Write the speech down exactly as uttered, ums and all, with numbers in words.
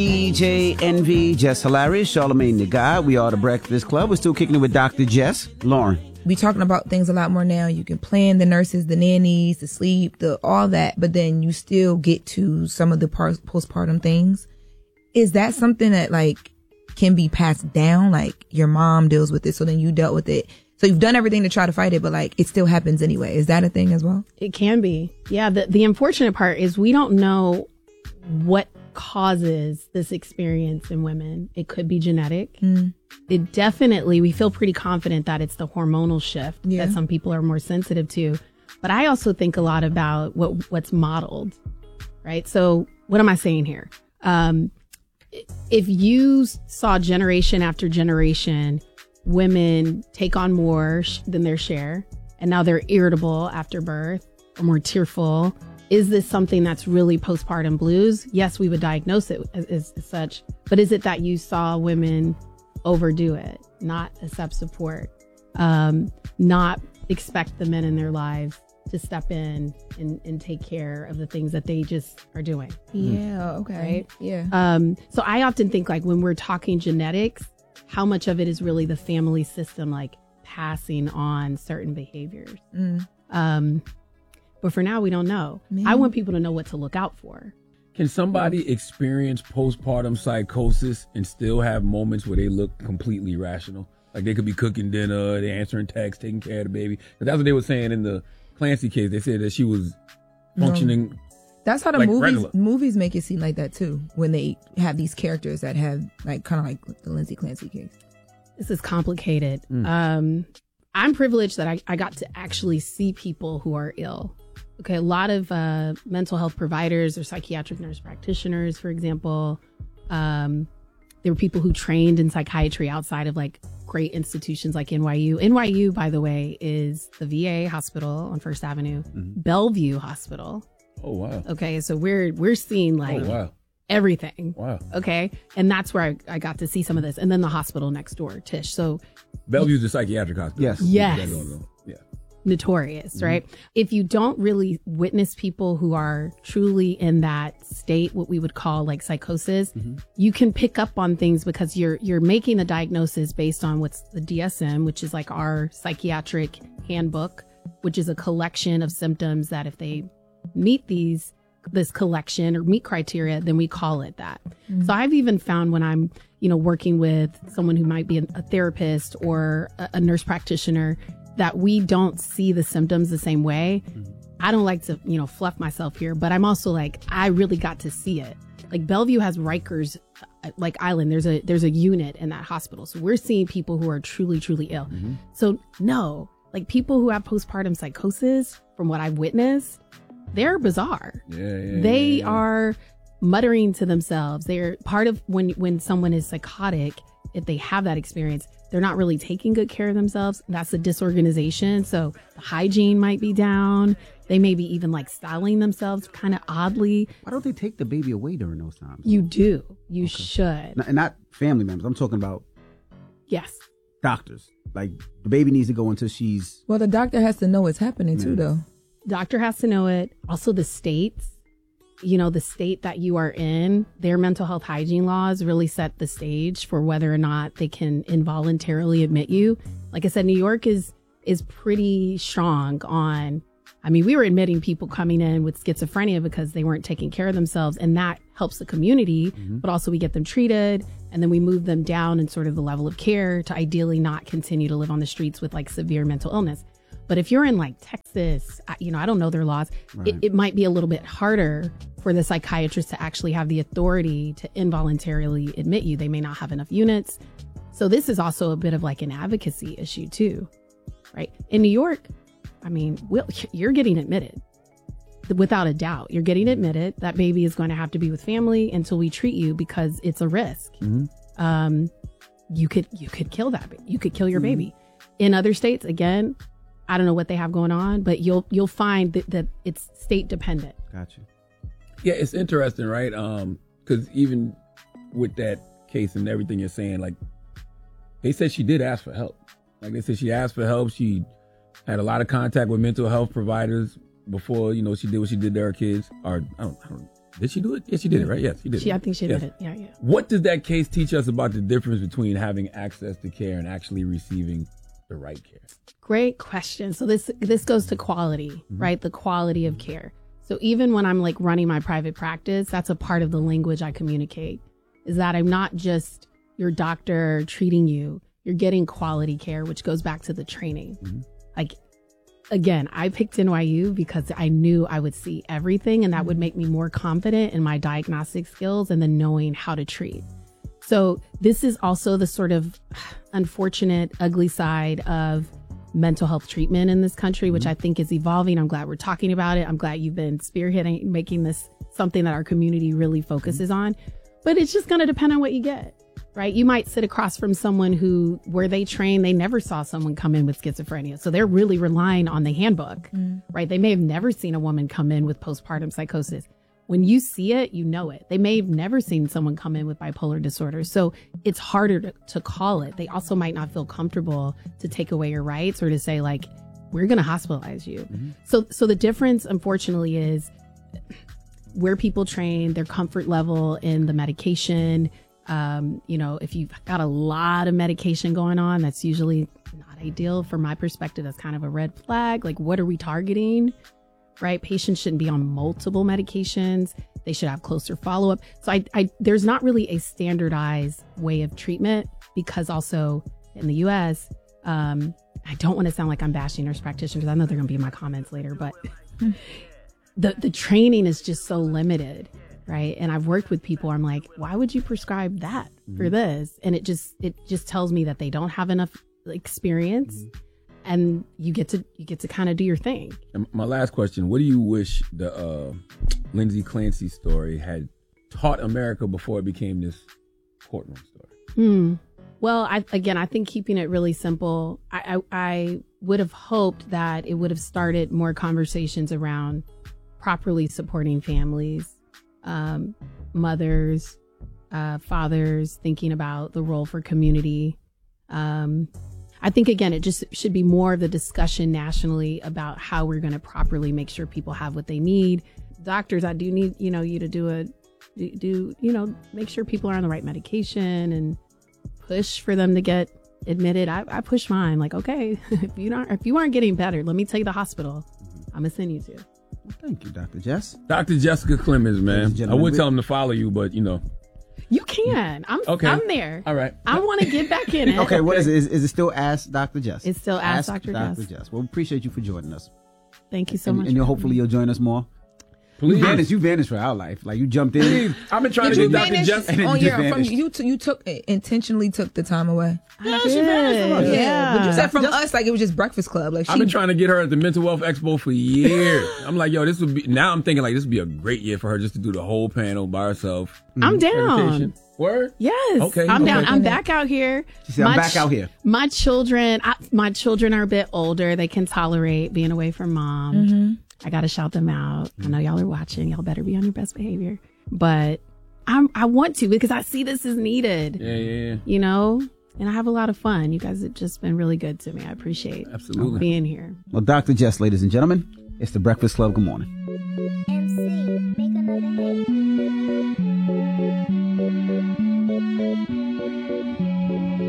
D J Envy, Jess Hilarious, Charlamagne the God. We are the Breakfast Club. We're still kicking it with Doctor Jess. Lauren. We talking about things a lot more now. You can plan the nurses, the nannies, the sleep, the all that, but then you still get to some of the postpartum things. Is that something that like can be passed down? Like your mom deals with it, so then you dealt with it. So you've done everything to try to fight it, but like it still happens anyway. Is that a thing as well? It can be. Yeah. The, the unfortunate part is we don't know what causes this experience in women. It could be genetic. Mm. It definitely, we feel pretty confident that it's the hormonal shift yeah. that some people are more sensitive to. But I also think a lot about what what's modeled, right? So what am I saying here? Um, if you saw generation after generation, women take on more sh- than their share, and now they're irritable after birth or more tearful, is this something that's really postpartum blues? Yes, we would diagnose it as, as, as such, but is it that you saw women overdo it, not accept support, um, not expect the men in their lives to step in and, and take care of the things that they just are doing? Yeah, okay. Right? Yeah. Um, so I often think like when we're talking genetics, how much of it is really the family system, like passing on certain behaviors? Mm. Um, But for now, we don't know. Man. I want people to know what to look out for. Can somebody experience postpartum psychosis and still have moments where they look completely rational? Like they could be cooking dinner, they're answering texts, taking care of the baby. But that's what they were saying in the Clancy case. They said that she was functioning. No. That's how the like movies regular. movies make it seem like that too. When they have these characters that have like kind of like the Lindsay Clancy case. This is complicated. Mm. Um, I'm privileged that I, I got to actually see people who are ill. Okay, a lot of uh, mental health providers or psychiatric nurse practitioners, for example, um, there were people who trained in psychiatry outside of like great institutions like N Y U. N Y U, by the way, is the V A hospital on First Avenue, mm-hmm. Bellevue Hospital. Oh, wow. Okay, so we're we're seeing like oh, wow. everything. Wow. Okay, and that's where I, I got to see some of this. And then the hospital next door, Tish. So Bellevue's the psychiatric hospital. Yes. Yes. Yeah. Notorious, Mm-hmm. right? If you don't really witness people who are truly in that state, what we would call like psychosis, mm-hmm. you can pick up on things because you're you're making a diagnosis based on what's the D S M, which is like our psychiatric handbook, which is a collection of symptoms that if they meet these this collection or meet criteria, then we call it that. Mm-hmm. So I've even found when I'm, you know, working with someone who might be a, a therapist or a, a nurse practitioner, that we don't see the symptoms the same way. Mm-hmm. I don't like to, you know, fluff myself here, but I'm also like, I really got to see it. Like Bellevue has Rikers, like Island. There's a there's a unit in that hospital. So we're seeing people who are truly, truly ill. Mm-hmm. So no, like people who have postpartum psychosis, from what I've witnessed, they're bizarre. Yeah, yeah, they yeah, yeah. are muttering to themselves. They're part of when when someone is psychotic, if they have that experience, they're not really taking good care of themselves. That's a disorganization. So the hygiene might be down. They may be even like styling themselves kind of oddly. Why don't they take the baby away during those times? You do. You okay. should. Not, not family members. I'm talking about yes, doctors. Like the baby needs to go until she's. Well, the doctor has to know what's happening too, though. Doctor has to know it. Also, the states. You know, the state that you are in, their mental health hygiene laws really set the stage for whether or not they can involuntarily admit you. Like I said, New York is is pretty strong on, I mean, we were admitting people coming in with schizophrenia because they weren't taking care of themselves, and that helps the community, mm-hmm. but also we get them treated, and then we move them down in sort of the level of care to ideally not continue to live on the streets with like severe mental illness. But if you're in like Texas, you know, I don't know their laws. Right. It, it might be a little bit harder for the psychiatrist to actually have the authority to involuntarily admit you. They may not have enough units. So this is also a bit of like an advocacy issue too, right? In New York, I mean, we'll, you're getting admitted without a doubt. You're getting admitted. That baby is going to have to be with family until we treat you because it's a risk. Mm-hmm. Um, you could you could kill that baby. You could kill your mm-hmm. baby. In other states, again, I don't know what they have going on, but you'll you'll find that, that it's state dependent. Gotcha. Yeah, it's interesting, right? Um, because even with that case and everything you're saying, like they said she did ask for help. Like they said she asked for help. She had a lot of contact with mental health providers before, you know, she did what she did to her kids. Or I don't, I don't Did she do it? Yes, she did it, right? Yes, she did She, it. I think she Yes. did it. Yeah, yeah. What does that case teach us about the difference between having access to care and actually receiving the right care? Great question. So this this goes to quality, mm-hmm. right? The quality of care. So even when I'm like running my private practice, that's a part of the language I communicate, is that I'm not just your doctor treating you. You're getting quality care, which goes back to the training. Mm-hmm. Like, again, I picked N Y U because I knew I would see everything, and that would make me more confident in my diagnostic skills and then knowing how to treat. So this is also the sort of unfortunate, ugly side of mental health treatment in this country, which mm-hmm. I think is evolving. I'm glad we're talking about it. I'm glad you've been spearheading, making this something that our community really focuses mm-hmm. on. But it's just going to depend on what you get. Right? You might sit across from someone who, where they train, they never saw someone come in with schizophrenia. So they're really relying on the handbook, mm. right? They may have never seen a woman come in with postpartum psychosis. When you see it, you know it. They may have never seen someone come in with bipolar disorder. So it's harder to, to call it. They also might not feel comfortable to take away your rights or to say, like, we're going to hospitalize you. Mm-hmm. So, so the difference, unfortunately, is where people train, their comfort level in the medication. Um, you know, if you've got a lot of medication going on, that's usually not ideal. From my perspective, that's kind of a red flag. Like, what are we targeting? Right? Patients shouldn't be on multiple medications. They should have closer follow-up. So I, I, there's not really a standardized way of treatment, because also in the U S, um, I don't want to sound like I'm bashing nurse practitioners. I know they're going to be in my comments later, but the, the training is just so limited. Right. And I've worked with people. I'm like, why would you prescribe that mm-hmm. for this? And it just it just tells me that they don't have enough experience, mm-hmm. and you get to you get to kind of do your thing. And my last question: what do you wish the uh, Lindsay Clancy story had taught America before it became this courtroom story? Hmm. Well, I, again, I think keeping it really simple. I, I I would have hoped that it would have started more conversations around properly supporting families. Um, mothers, uh, fathers, thinking about the role for community. Um, I think, again, it just should be more of the discussion nationally about how we're going to properly make sure people have what they need. Doctors, I do need, you know, you to do a, do, do, you know, make sure people are on the right medication and push for them to get admitted. I, I push mine. Like, okay, if you aren't, if you aren't getting better, let me take you to the hospital. I'm going to send you to. Well, thank you, Doctor Jess. Doctor Jessica Clemens, man. I would tell him to follow you, but, you know. You can. I'm okay. I'm there. All right. I want to get back in it. Okay, what is it? Is, is it still Ask Doctor Jess? It's still Ask, Ask Doctor Doctor Jess. Jess. Well, we appreciate you for joining us. Thank you so and, much. And you'll, hopefully you'll join us more. Please. You vanished, you vanished for our life. Like, you jumped in. Please. I've been trying Did to you get Doctor vanish? Jess. Oh, yeah. From you, t- you took intentionally took the time away. Yeah, she vanished from us. Yeah. Yeah. But you said from Just, us like it was just Breakfast Club. Like she, I've been trying to get her at the Mental Wealth Expo for years. I'm like, yo, this would be, now I'm thinking like this would be a great year for her just to do the whole panel by herself. I'm down. Meditation. Word? Yes. Okay. I'm okay. down. I'm back out here. She said, I'm my back ch- out here. My children, I, my children are a bit older. They can tolerate being away from mom. Mm-hmm. I got to shout them out. I know y'all are watching. Y'all better be on your best behavior. But I'm, I want to because I see this is needed. Yeah, yeah, yeah. You know? And I have a lot of fun. You guys have just been really good to me. I appreciate Absolutely. being here. Well, Doctor Jess, ladies and gentlemen, it's the Breakfast Club. Good morning.